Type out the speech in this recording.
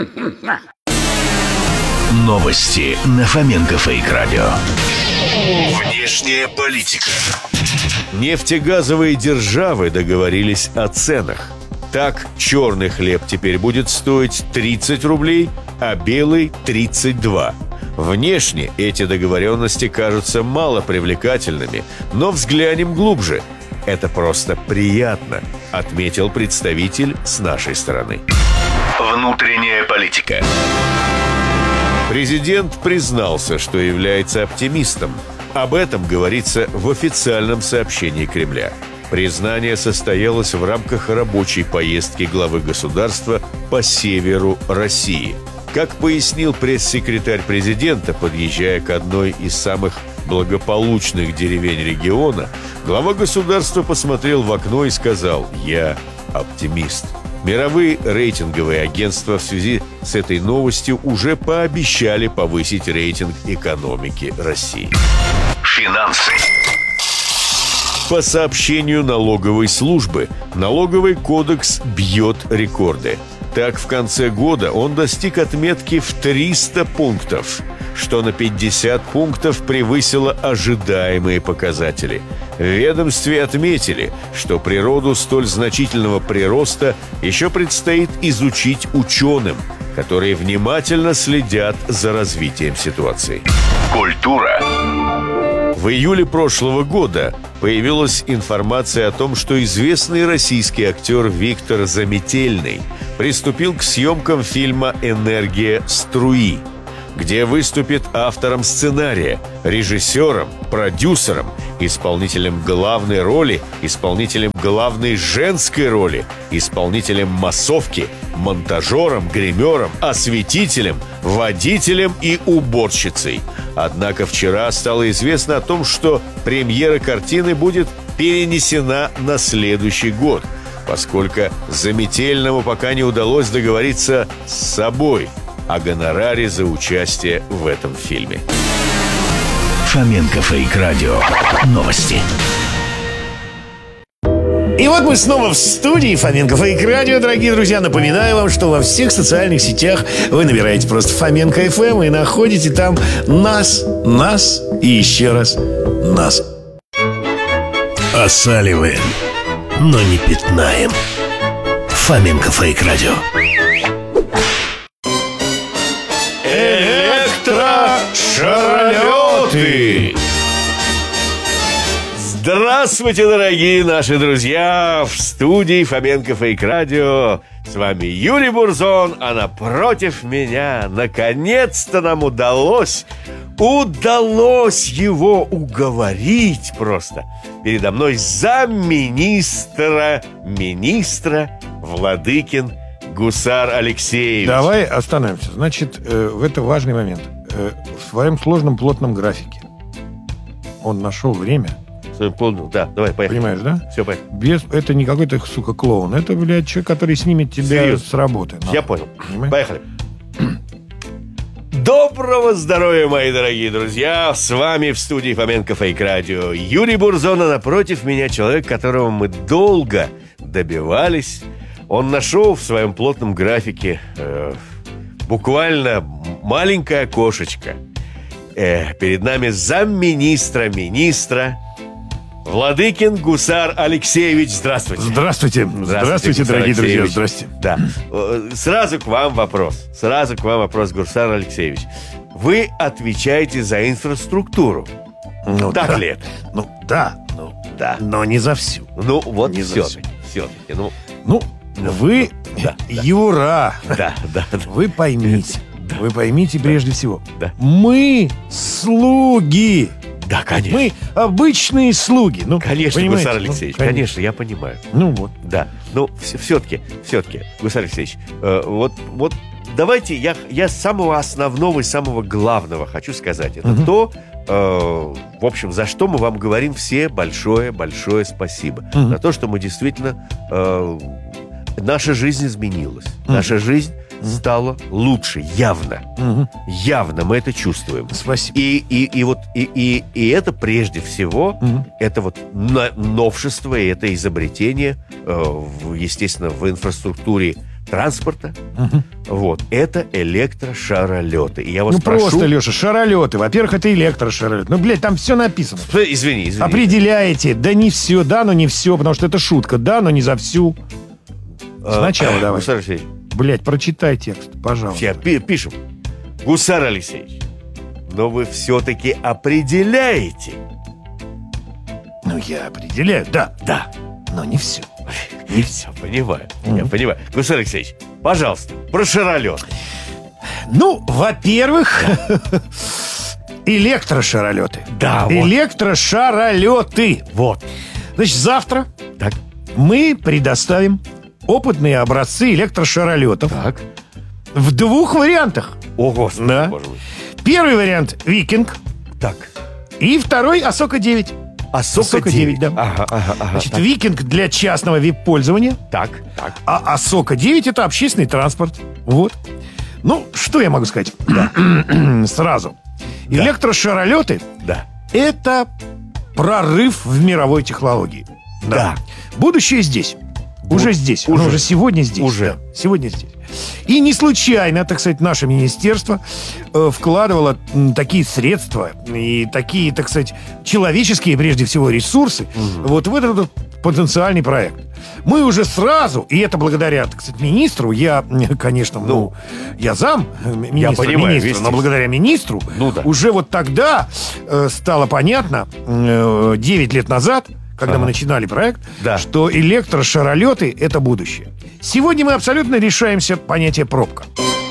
Новости на Фоменко Фейк Радио. Внешняя политика. Нефтегазовые державы договорились о ценах. Так, черный хлеб теперь будет стоить 30 рублей, а белый – 32. Внешне эти договоренности кажутся мало привлекательными, но взглянем глубже. Это просто приятно, отметил представитель с нашей стороны. Внутренняя политика. Президент признался, что является оптимистом. Об этом говорится в официальном сообщении Кремля. Признание состоялось в рамках рабочей поездки главы государства по северу России. Как пояснил пресс-секретарь президента, подъезжая к одной из самых благополучных деревень региона, глава государства посмотрел в окно и сказал: «Я оптимист». Мировые рейтинговые агентства в связи с этой новостью уже пообещали повысить рейтинг экономики России. Финансы. По сообщению налоговой службы, налоговый кодекс бьет рекорды. Так, в конце года он достиг отметки в 300 пунктов, что на 50 пунктов превысило ожидаемые показатели. В ведомстве отметили, что природу столь значительного прироста еще предстоит изучить ученым, которые внимательно следят за развитием ситуации. Культура. В июле прошлого года появилась информация о том, что известный российский актер Виктор Заметельный приступил к съемкам фильма «Энергия струи», где выступит автором сценария, режиссером, продюсером, исполнителем главной роли, исполнителем главной женской роли, исполнителем массовки, монтажером, гримером, осветителем, водителем и уборщицей. Однако вчера стало известно о том, что премьера картины будет перенесена на следующий год, поскольку Заметельному пока не удалось договориться с собой о гонораре за участие в этом фильме. Фоменко Фейк Радио. Новости. И вот мы снова в студии Фоменко Фейк Радио, дорогие друзья. Напоминаю вам, что во всех социальных сетях вы набираете просто Фоменко ФМ и находите там нас и еще раз нас. Осаливаем, но не пятнаем. Фоменко Фейк Радио. Электрошаролеты! Здравствуйте, дорогие наши друзья! В студии Фоменко Фейк Радио. С вами Юрий Бурзон, а напротив меня наконец-то нам удалось его уговорить просто. Передо мной замминистра Владыкин Гусар Алексеевич. Давай остановимся. Значит, в это важный момент. В своем сложном плотном графике он нашел время. Да, давай, поехали. Понимаешь, да? Все, поехали. Это не какой-то, сука, клоун. Это, блядь, человек, который снимет тебя Серьезно? с работы. Я понял. Понимаешь? Поехали. Доброго здоровья, мои дорогие друзья! С вами в студии Фоменко Фейк Радио Юрий Бурзон, а напротив меня человек, которого мы долго добивались. Он нашел в своем плотном графике буквально маленькое окошечко. Перед нами замминистра Владыкин Гусар Алексеевич. Здравствуйте. Здравствуйте, дорогие друзья. Здрасте. Да. Сразу к вам вопрос, Гусар Алексеевич. Вы отвечаете за инфраструктуру. Так ли это? Да. Но не за всю. Вот не все-таки. Вы, да. Юра, Да. вы поймите. Да. Вы поймите прежде всего. Да. Мы слуги. Да, конечно. Мы обычные слуги. Конечно, понимаете? Гусар Алексеевич, конечно, я понимаю. Вот. Да. Все-таки, Гусар Алексеевич, вот давайте я с самого основного и самого главного хочу сказать. Это то, в общем, за что мы вам говорим все большое спасибо. За то, что мы действительно... наша жизнь изменилась. Наша жизнь стала лучше, явно. Явно мы это чувствуем. Спасибо. И это прежде всего, это вот новшество, и это изобретение, естественно, в инфраструктуре транспорта, вот, это электрошаролеты. И я вас Ну прошу... просто, Леша, шаролеты. Во-первых, это электрошаролеты. Ну, блядь, там все написано. Извини. Определяете. Да не все, да, но не все, потому что это шутка. Да, но не за всю. Сначала давай. Гусар Алексеевич, Блядь, прочитай текст, пожалуйста. все, пишем. Гусар Алексеевич, но вы все-таки определяете. Ну, я определяю, да, но не все. Не все, понимаю. Я понимаю. Гусар Алексеевич, пожалуйста, про шаролет. Ну, во-первых, электрошаролеты. Да, вот. Электрошаролеты. Вот. Значит, завтра Так. мы предоставим опытные образцы электрошаролетов Так. в двух вариантах. О, Господи, Да. боже мой. Первый вариант «Викинг» Так. и второй «Асока-9». Асока-9, да. Ага. Значит, так. «Викинг» для частного вип-пользования, Так. а «Асока-9» — это общественный транспорт. Вот. Ну, что я могу сказать? Сразу. Электрошаролеты Да. — это прорыв в мировой технологии. Да. Будущее здесь. Уже здесь. Оно уже сегодня здесь. Уже. Да, сегодня здесь. И не случайно, так сказать, наше министерство вкладывало такие средства и такие, так сказать, человеческие, прежде всего, ресурсы вот в этот потенциальный проект. Мы уже сразу, и это благодаря, так сказать, министру, я, конечно, я зам министра, понимаю, но благодаря министру да. уже вот тогда стало понятно, 9 лет назад, когда мы начинали проект, Да. что электрошаролеты — это будущее. Сегодня мы абсолютно решаемся понятие «пробка».